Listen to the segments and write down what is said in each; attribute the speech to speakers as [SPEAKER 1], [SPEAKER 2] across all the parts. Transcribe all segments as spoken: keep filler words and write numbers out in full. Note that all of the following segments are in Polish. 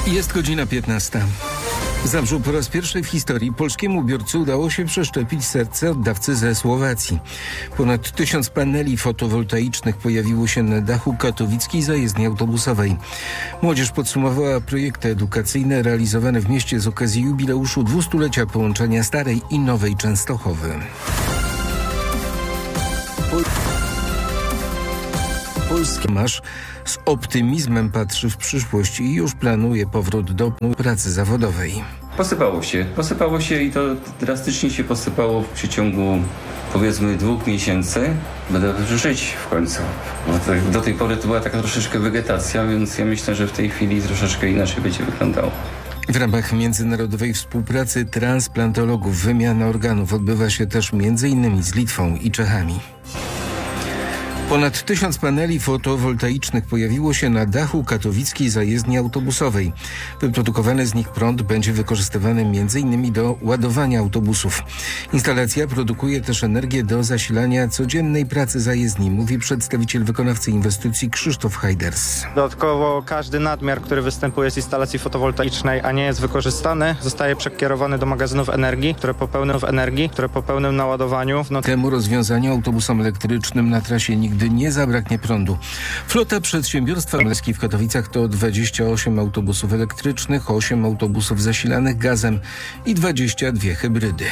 [SPEAKER 1] Jest godzina piętnasta. W Zabrzu po raz pierwszy w historii polskiemu biorcy udało się przeszczepić serce oddawcy ze Słowacji. Ponad tysiąc paneli fotowoltaicznych pojawiło się na dachu katowickiej zajezdni autobusowej. Młodzież podsumowała projekty edukacyjne realizowane w mieście z okazji jubileuszu dwustulecia połączenia Starej i Nowej Częstochowy. Polski Masz z optymizmem patrzy w przyszłość i już planuje powrót do pracy zawodowej.
[SPEAKER 2] Posypało się. Posypało się i to drastycznie się posypało w przeciągu powiedzmy dwóch miesięcy. Będę żyć w końcu. Bo to, do tej pory to była taka troszeczkę wegetacja, więc ja myślę, że w tej chwili troszeczkę inaczej będzie wyglądało.
[SPEAKER 1] W ramach międzynarodowej współpracy transplantologów wymiana organów odbywa się też między innymi z Litwą i Czechami. Ponad tysiąc paneli fotowoltaicznych pojawiło się na dachu katowickiej zajezdni autobusowej. Wyprodukowany z nich prąd będzie wykorzystywany między innymi do ładowania autobusów. Instalacja produkuje też energię do zasilania codziennej pracy zajezdni, mówi przedstawiciel wykonawcy inwestycji Krzysztof Hajders.
[SPEAKER 3] Dodatkowo każdy nadmiar, który występuje z instalacji fotowoltaicznej, a nie jest wykorzystany, zostaje przekierowany do magazynów energii, które po pełnym w energii, które po pełnym naładowaniu. No...
[SPEAKER 1] Temu rozwiązaniu autobusom elektrycznym na trasie nigdy gdy nie zabraknie prądu. Flota przedsiębiorstwa Mleski w Katowicach to dwadzieścia osiem autobusów elektrycznych, osiem autobusów zasilanych gazem i dwadzieścia dwie hybrydy.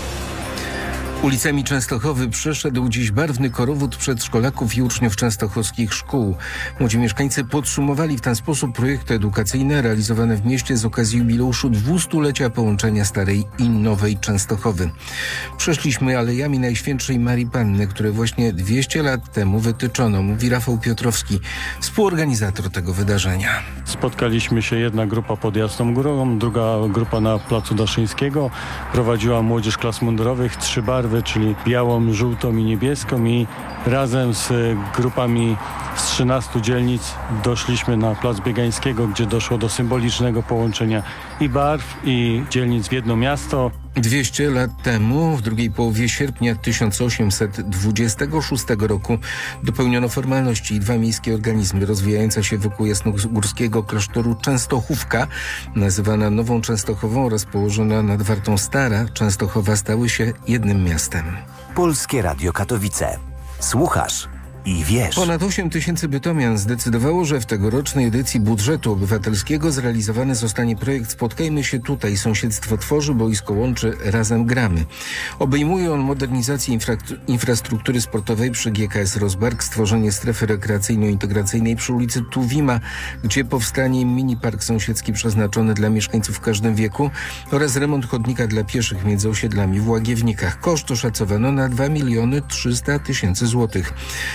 [SPEAKER 1] Ulicami Częstochowy przeszedł dziś barwny korowód przedszkolaków i uczniów częstochowskich szkół. Młodzi mieszkańcy podsumowali w ten sposób projekty edukacyjne realizowane w mieście z okazji jubileuszu dwustulecia połączenia Starej i Nowej Częstochowy. Przeszliśmy alejami Najświętszej Marii Panny, które właśnie dwieście lat temu wytyczono, mówi Rafał Piotrowski, współorganizator tego wydarzenia.
[SPEAKER 4] Spotkaliśmy się, jedna grupa pod Jasną Górą, druga grupa na Placu Daszyńskiego. Prowadziła młodzież klas mundurowych, trzy barwy, czyli białą, żółtą i niebieską, i razem z grupami z trzynastu dzielnic doszliśmy na Plac Biegańskiego, gdzie doszło do symbolicznego połączenia i barw, i dzielnic w jedno miasto.
[SPEAKER 1] dwieście lat temu, w drugiej połowie sierpnia tysiąc osiemset dwudziestego szóstego roku, dopełniono formalności i dwa miejskie organizmy rozwijające się wokół jasnogórskiego klasztoru Częstochówka, nazywana Nową Częstochową oraz położona nad Wartą Stara Częstochowa, stały się jednym miastem.
[SPEAKER 5] Polskie Radio Katowice. Słuchasz i wiesz.
[SPEAKER 1] Ponad osiem tysięcy bytomian zdecydowało, że w tegorocznej edycji budżetu obywatelskiego zrealizowany zostanie projekt Spotkajmy się tutaj. Sąsiedztwo tworzy, boisko łączy, razem gramy. Obejmuje on modernizację infra- infrastruktury sportowej przy G K S Rozbark, stworzenie strefy rekreacyjno-integracyjnej przy ulicy Tuwima, gdzie powstanie mini park sąsiedzki przeznaczony dla mieszkańców w każdym wieku, oraz remont chodnika dla pieszych między osiedlami w Łagiewnikach. Koszt oszacowano na dwa miliony trzysta tysięcy złotych.